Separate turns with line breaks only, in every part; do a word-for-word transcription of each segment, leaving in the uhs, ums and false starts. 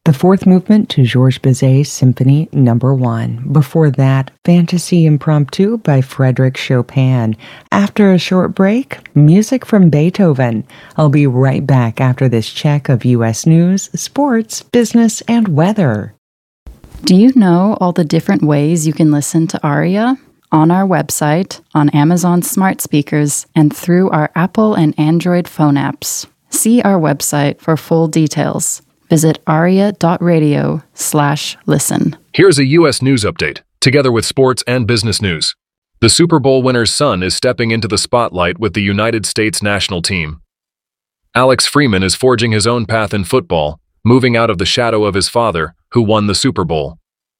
The fourth movement to Georges Bizet's Symphony Number One. Before that, Fantasy Impromptu by Frédéric Chopin. After a short break, music from Beethoven. I'll be right back after this check of U S news, sports, business, and weather.
Do you know all the different ways you can listen to Aria? On our website, on Amazon smart speakers, and through our Apple and Android phone apps. See our website for full details. Visit aria.radio slash listen.
Here's a U S news update, together with sports and business news. The Super Bowl winner's son is stepping into the spotlight with the United States national team. Alex Freeman is forging his own path in football, moving out of the shadow of his father, who won the Super Bowl.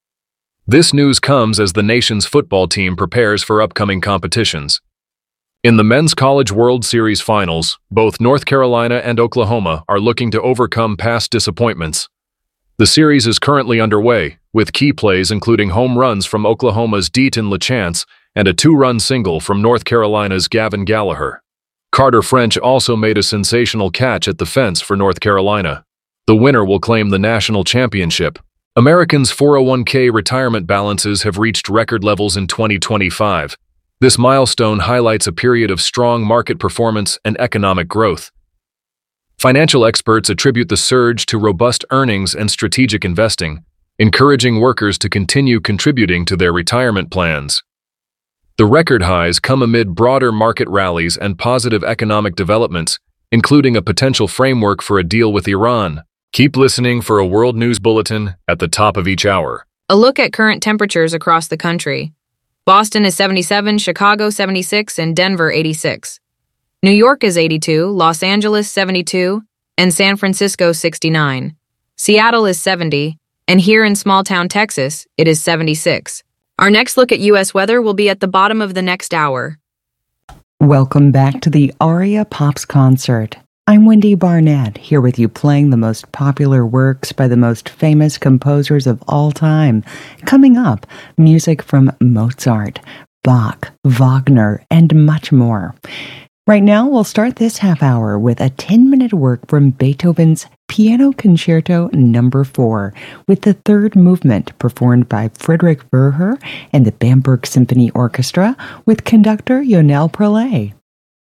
This news comes as the nation's football team prepares for upcoming competitions. In the Men's College World Series finals, both North Carolina and Oklahoma are looking to overcome past disappointments. The series is currently underway, with key plays including home runs from Oklahoma's Deaton LaChance and a two-run single from North Carolina's Gavin Gallagher. Carter French also made a sensational catch at the fence for North Carolina. The winner will claim the national championship. Americans' four oh one k retirement balances have reached record levels in twenty twenty-five. This milestone highlights a period of strong market performance and economic growth. Financial experts attribute the surge to robust earnings and strategic investing, encouraging workers to continue contributing to their retirement plans. The record highs come amid broader market rallies and positive economic developments, including a potential framework for a deal with Iran. Keep listening for a World News Bulletin at the top of each hour.
A look at current temperatures across the country. Boston is seventy-seven, Chicago seventy-six, and Denver eighty-six. New York is eighty-two, Los Angeles seventy-two, and San Francisco sixty-nine. Seattle is seventy, and here in small-town Texas, it is seventy-six. Our next look at U S weather will be at the bottom of the next hour.
Welcome back to the Aria Pops Concert. I'm Wendy Barnett, here with you playing the most popular works by the most famous composers of all time. Coming up, music from Mozart, Bach, Wagner, and much more. Right now, we'll start this half hour with a ten-minute work from Beethoven's Piano Concerto Number four, with the third movement performed by Friedrich Wöhrer and the Bamberg Symphony Orchestra with conductor Yonel Perlet.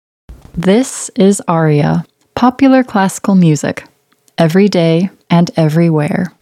This is Aria. Popular classical music, every day and everywhere.